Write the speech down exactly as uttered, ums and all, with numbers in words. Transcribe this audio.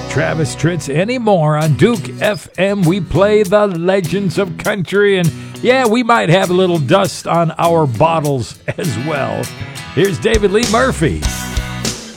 Travis Tritz anymore on Duke F M. We play the legends of country, and yeah, we might have a little dust on our bottles as well. Here's David Lee Murphy.